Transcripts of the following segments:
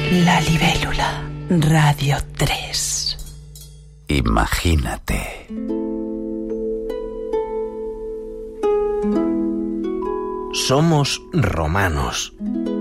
La Libélula, Radio 3. Imagínate. Somos romanos.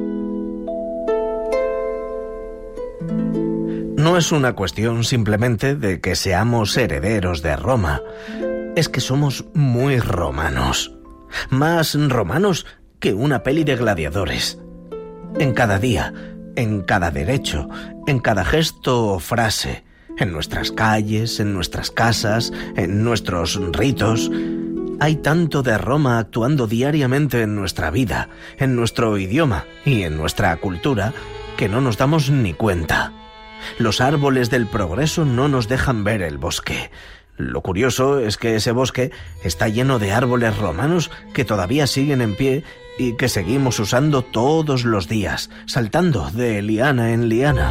No es una cuestión simplemente de que seamos herederos de Roma. Es que somos muy romanos. Más romanos que una peli de gladiadores. En cada día, en cada derecho, en cada gesto o frase, en nuestras calles, en nuestras casas, en nuestros ritos. Hay tanto de Roma actuando diariamente en nuestra vida, en nuestro idioma y en nuestra cultura, que no nos damos ni cuenta. Los árboles del progreso no nos dejan ver el bosque. Lo curioso es que ese bosque está lleno de árboles romanos que todavía siguen en pie y que seguimos usando todos los días, saltando de liana en liana.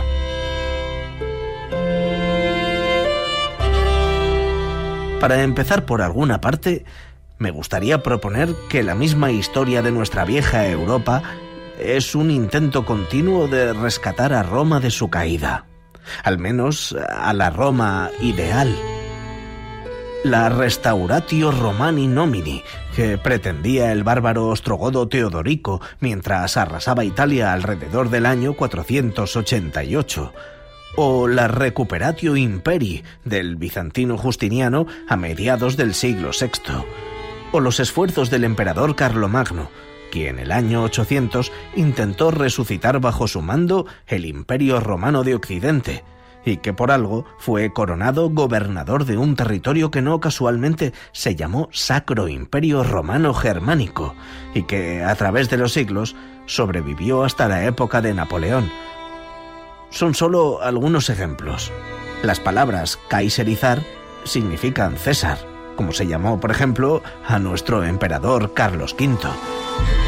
Para empezar por alguna parte, me gustaría proponer que la misma historia de nuestra vieja Europa es un intento continuo de rescatar a Roma de su caída. Al menos a la Roma ideal. La Restauratio Romani Nomini, que pretendía el bárbaro ostrogodo Teodorico mientras arrasaba Italia alrededor del año 488. O la Recuperatio Imperii del bizantino Justiniano a mediados del siglo VI. O los esfuerzos del emperador Carlomagno, quien en el año 800 intentó resucitar bajo su mando el Imperio Romano de Occidente, y que por algo fue coronado gobernador de un territorio que no casualmente se llamó Sacro Imperio Romano Germánico, y que a través de los siglos sobrevivió hasta la época de Napoleón. Son solo algunos ejemplos. Las palabras kaiserizar significan César, como se llamó, por ejemplo, a nuestro emperador Carlos V.